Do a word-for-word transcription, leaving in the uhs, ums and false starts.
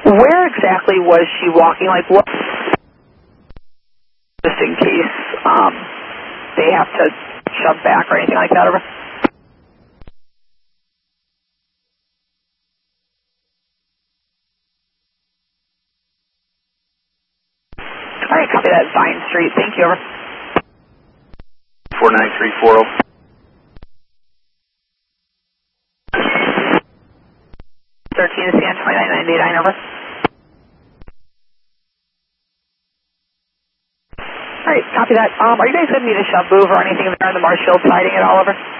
Where exactly was she walking? Like what? Just in case um, they have to shove back or anything like that. Over. All right, copy that. Vine Street. Thank you. Over. four nine three four zero. thirteen Scan twenty-nine ninety-nine. Over. All right, copy that. Um, are you guys going to need a shove move or anything there on the Marshfield siding at all? Over.